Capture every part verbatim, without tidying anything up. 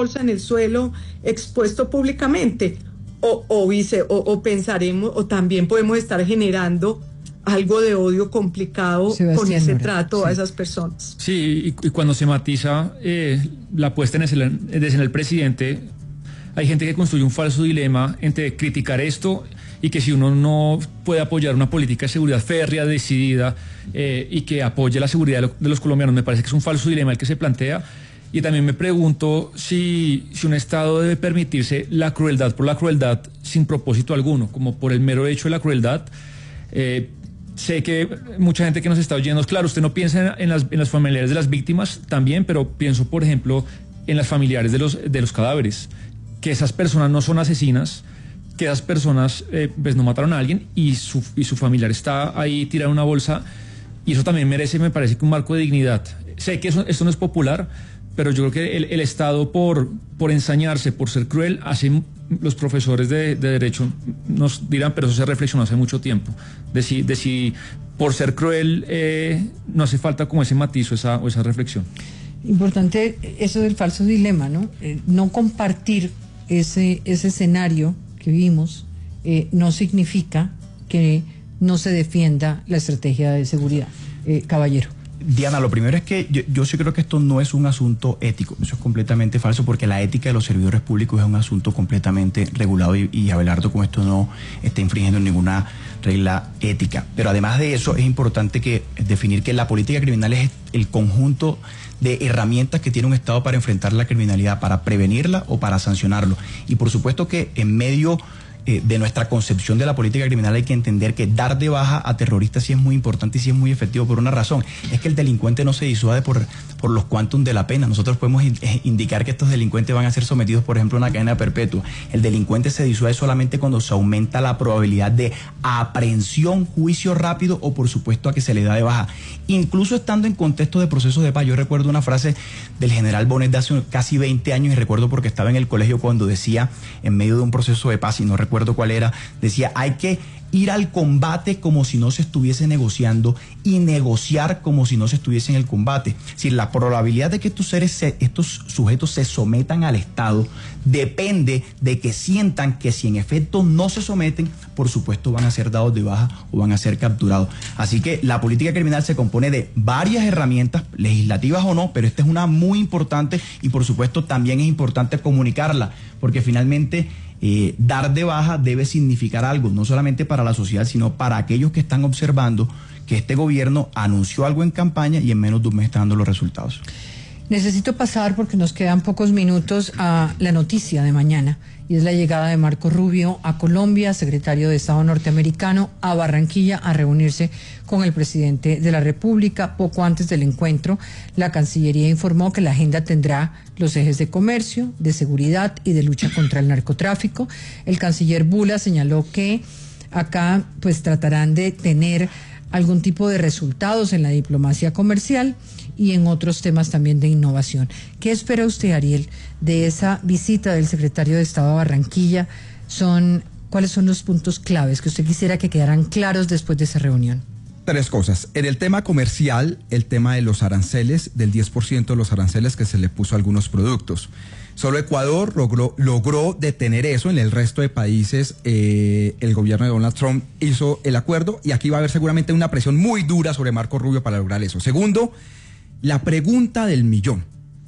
bolsa en el suelo expuesto públicamente, o, o, vice, o, o pensaremos, o también podemos estar generando algo de odio complicado Sebastián con ese Nora. trato sí. a esas personas. Sí, y, y cuando se matiza eh, la puesta en escena del presidente, hay gente que construye un falso dilema entre criticar esto y que si uno no puede apoyar una política de seguridad férrea, decidida, eh, y que apoye la seguridad de, lo, de los colombianos, me parece que es un falso dilema el que se plantea. Y también me pregunto si, si un Estado debe permitirse la crueldad por la crueldad sin propósito alguno, como por el mero hecho de la crueldad. Eh, Sé que mucha gente que nos está oyendo, claro, usted no piensa en las, en las familiares de las víctimas también, pero pienso, por ejemplo, en las familiares de los, de los cadáveres, que esas personas no son asesinas, que esas personas eh, pues no mataron a alguien y su, y su familiar está ahí tirado en una bolsa, y eso también merece, me parece, que un marco de dignidad. Sé que eso, esto no es popular, pero yo creo que el, el Estado, por, por ensañarse, por ser cruel, hace... Los profesores de, de Derecho nos dirán, pero eso se reflexionó hace mucho tiempo, de si, de si por ser cruel eh, no hace falta como ese matiz o esa, o esa reflexión. Importante eso del falso dilema, ¿no? Eh, no compartir ese, ese escenario que vimos eh, no significa que no se defienda la estrategia de seguridad. Eh, caballero. Diana, lo primero es que yo, yo sí creo que esto no es un asunto ético, eso es completamente falso, porque la ética de los servidores públicos es un asunto completamente regulado y, y Abelardo con esto no está infringiendo ninguna regla ética. Pero además de eso es importante que definir que la política criminal es el conjunto de herramientas que tiene un Estado para enfrentar la criminalidad, para prevenirla o para sancionarlo. Y por supuesto que en medio Eh, de nuestra concepción de la política criminal hay que entender que dar de baja a terroristas sí es muy importante y sí es muy efectivo por una razón, es que el delincuente no se disuade por, por los quantum de la pena. Nosotros podemos in, eh, indicar que estos delincuentes van a ser sometidos, por ejemplo, a una cadena perpetua. El delincuente se disuade solamente cuando se aumenta la probabilidad de aprehensión, juicio rápido o por supuesto a que se le da de baja, incluso estando en contexto de procesos de paz. Yo recuerdo una frase del general Bonet de hace casi veinte años y recuerdo porque estaba en el colegio cuando decía, en medio de un proceso de paz, y no recuerdo recuerdo cuál era, decía, hay que ir al combate como si no se estuviese negociando y negociar como si no se estuviese en el combate. Es decir, la probabilidad de que estos seres, se, estos sujetos se sometan al Estado depende de que sientan que si en efecto no se someten, por supuesto van a ser dados de baja o van a ser capturados. Así que la política criminal se compone de varias herramientas, legislativas o no, pero esta es una muy importante y por supuesto también es importante comunicarla, porque finalmente Eh, dar de baja debe significar algo, no solamente para la sociedad, sino para aquellos que están observando que este gobierno anunció algo en campaña y en menos de un mes está dando los resultados. Necesito pasar, porque nos quedan pocos minutos, a la noticia de mañana, y es la llegada de Marco Rubio a Colombia, secretario de Estado norteamericano, a Barranquilla a reunirse con el presidente de la República. Poco antes del encuentro, la Cancillería informó que la agenda tendrá los ejes de comercio, de seguridad y de lucha contra el narcotráfico. El canciller Bula señaló que acá pues tratarán de tener algún tipo de resultados en la diplomacia comercial y en otros temas también de innovación. ¿Qué espera usted, Ariel, de esa visita del secretario de Estado a Barranquilla? Son, ¿cuáles son los puntos claves que usted quisiera que quedaran claros después de esa reunión? Tres cosas. En el tema comercial, el tema de los aranceles, del diez por ciento de los aranceles que se le puso a algunos productos. Solo Ecuador logró, logró detener eso. En el resto de países eh, el gobierno de Donald Trump hizo el acuerdo y aquí va a haber seguramente una presión muy dura sobre Marco Rubio para lograr eso. Segundo, la pregunta del millón.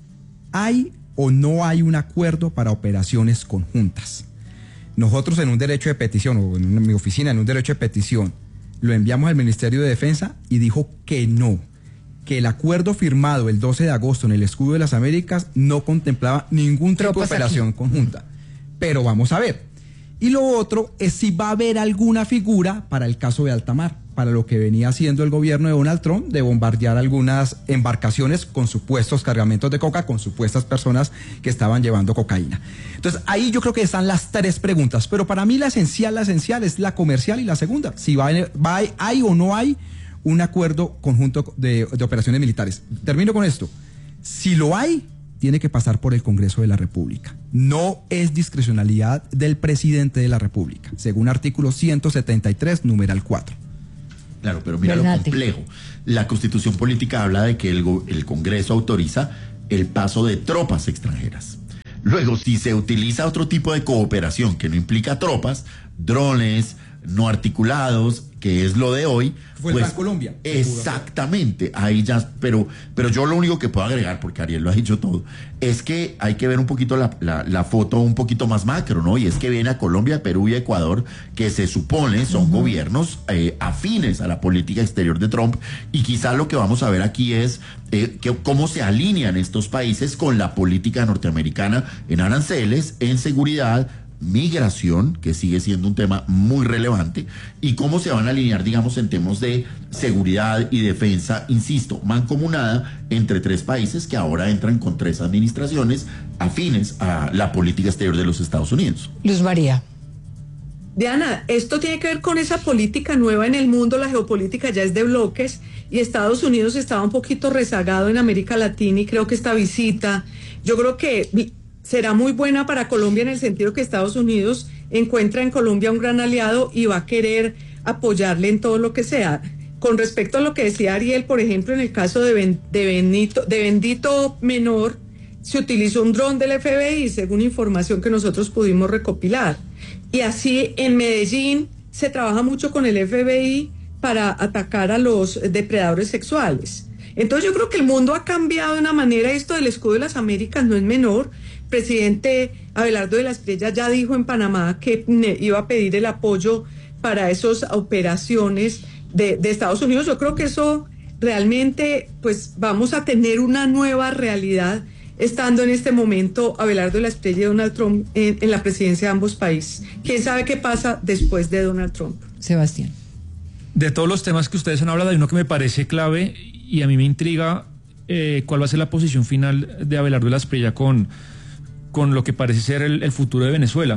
¿Hay o no hay un acuerdo para operaciones conjuntas? Nosotros en un derecho de petición, o en mi oficina en un derecho de petición, lo enviamos al Ministerio de Defensa y dijo que no, que el acuerdo firmado el doce de agosto en el Escudo de las Américas no contemplaba ningún tipo de operación aquí conjunta. Pero vamos a ver. Y lo otro es si va a haber alguna figura para el caso de alta mar, para lo que venía haciendo el gobierno de Donald Trump, de bombardear algunas embarcaciones con supuestos cargamentos de coca, con supuestas personas que estaban llevando cocaína. Entonces, ahí yo creo que están las tres preguntas, pero para mí la esencial, la esencial es la comercial y la segunda, si va, va hay o no hay un acuerdo conjunto de, de operaciones militares. Termino con esto. Si lo hay, tiene que pasar por el Congreso de la República. No es discrecionalidad del presidente de la República, según artículo ciento setenta y tres, numeral cuatro. Claro, pero mira lo complejo. La Constitución Política habla de que el, el Congreso autoriza el paso de tropas extranjeras. Luego, si se utiliza otro tipo de cooperación que no implica tropas, drones, no articulados, que es lo de hoy. Fue pues, el Plan Colombia. Exactamente, ahí ya, pero, pero yo lo único que puedo agregar, porque Ariel lo ha dicho todo, es que hay que ver un poquito la, la, la foto un poquito más macro, ¿no? Y es que viene a Colombia, Perú y Ecuador, que se supone son uh-huh. gobiernos eh, afines a la política exterior de Trump, y quizá lo que vamos a ver aquí es eh, que, cómo se alinean estos países con la política norteamericana en aranceles, en seguridad, migración, que sigue siendo un tema muy relevante, y cómo se van a alinear, digamos, en temas de seguridad y defensa, insisto, mancomunada entre tres países que ahora entran con tres administraciones afines a la política exterior de los Estados Unidos. Luz María. Diana, esto tiene que ver con esa política nueva en el mundo, la geopolítica ya es de bloques, y Estados Unidos estaba un poquito rezagado en América Latina, y creo que esta visita, yo creo que será muy buena para Colombia en el sentido que Estados Unidos encuentra en Colombia un gran aliado y va a querer apoyarle en todo lo que sea. Con respecto a lo que decía Ariel, por ejemplo, en el caso de, ben, de, Benito, de Bendito Menor, se utilizó un dron del F B I, según información que nosotros pudimos recopilar. Y así en Medellín se trabaja mucho con el F B I para atacar a los depredadores sexuales. Entonces yo creo que el mundo ha cambiado de una manera, esto del escudo de las Américas no es menor. El presidente Abelardo de la Espriella ya dijo en Panamá que iba a pedir el apoyo para esas operaciones de, de Estados Unidos. Yo creo que eso realmente, pues vamos a tener una nueva realidad estando en este momento Abelardo de la Espriella y Donald Trump en, en la presidencia de ambos países. ¿Quién sabe qué pasa después de Donald Trump? Sebastián. De todos los temas que ustedes han hablado, hay uno que me parece clave y a mí me intriga eh, cuál va a ser la posición final de Abelardo de la Espriella con, con lo que parece ser el, el futuro de Venezuela,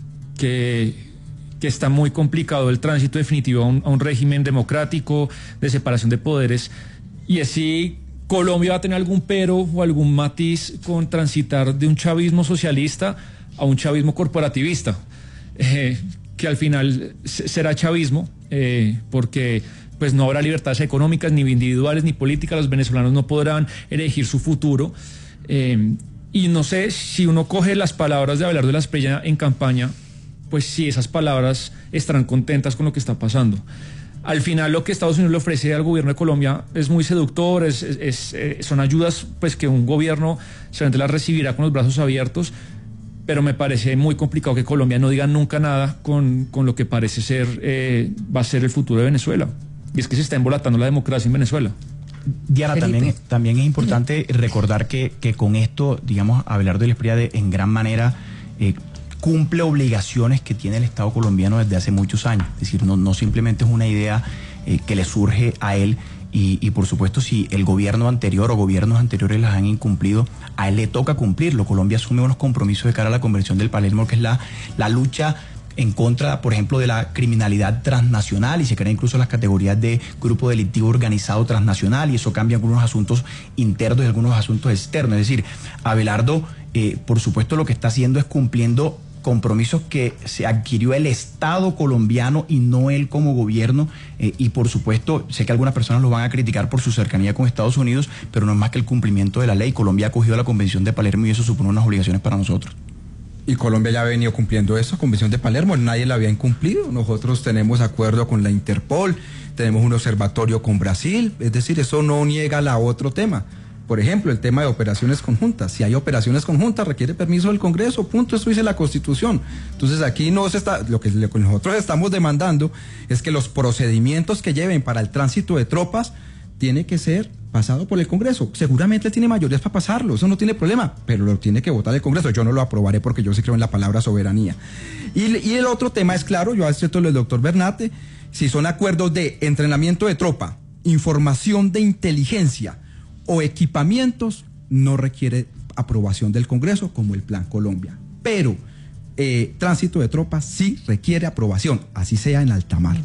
que, que está muy complicado el tránsito definitivo a un, a un régimen democrático, de separación de poderes, y así Colombia va a tener algún pero o algún matiz con transitar de un chavismo socialista a un chavismo corporativista, eh, que al final será chavismo, eh, porque pues no habrá libertades económicas, ni individuales, ni políticas, los venezolanos no podrán elegir su futuro, eh, y no sé si uno coge las palabras de Abelardo de la Espriella en campaña, pues si esas palabras estarán contentas con lo que está pasando. Al final lo que Estados Unidos le ofrece al gobierno de Colombia es muy seductor, es, es, es, eh, son ayudas pues que un gobierno seguramente las recibirá con los brazos abiertos, pero me parece muy complicado que Colombia no diga nunca nada con, con lo que parece ser, eh, va a ser el futuro de Venezuela. Y es que se está embolatando la democracia en Venezuela. Diana, también, también es importante recordar que, que con esto, digamos, Abelardo de la Espriella en gran manera eh, cumple obligaciones que tiene el Estado colombiano desde hace muchos años. Es decir, no, no simplemente es una idea eh, que le surge a él y, y por supuesto si el gobierno anterior o gobiernos anteriores las han incumplido, a él le toca cumplirlo. Colombia asume unos compromisos de cara a la Convención del Palermo, que es la, la lucha en contra, por ejemplo, de la criminalidad transnacional, y se crean incluso las categorías de grupo delictivo organizado transnacional, y eso cambia algunos asuntos internos y algunos asuntos externos. Es decir, Abelardo, eh, por supuesto, lo que está haciendo es cumpliendo compromisos que se adquirió el Estado colombiano y no él como gobierno, eh, y por supuesto sé que algunas personas lo van a criticar por su cercanía con Estados Unidos, pero no es más que el cumplimiento de la ley. Colombia ha acogido la Convención de Palermo y eso supone unas obligaciones para nosotros. Y Colombia ya ha venido cumpliendo eso, Convención de Palermo, nadie la había incumplido. Nosotros tenemos acuerdo con la Interpol, tenemos un observatorio con Brasil, es decir, eso no niega la otro tema. Por ejemplo, el tema de operaciones conjuntas. Si hay operaciones conjuntas, requiere permiso del Congreso, punto, eso dice la Constitución. Entonces aquí no se está, lo que nosotros estamos demandando es que los procedimientos que lleven para el tránsito de tropas tiene que ser pasado por el Congreso. Seguramente tiene mayorías para pasarlo, eso no tiene problema, pero lo tiene que votar el Congreso. Yo no lo aprobaré porque yo sí creo en la palabra soberanía. Y, y el otro tema es claro, yo acepto lo del doctor Bernate, si son acuerdos de entrenamiento de tropa, información de inteligencia o equipamientos, no requiere aprobación del Congreso como el Plan Colombia. Pero eh, tránsito de tropas sí requiere aprobación, así sea en alta mar.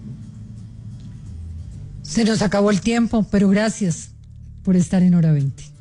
Se nos acabó el tiempo, pero gracias por estar en Hora veinte.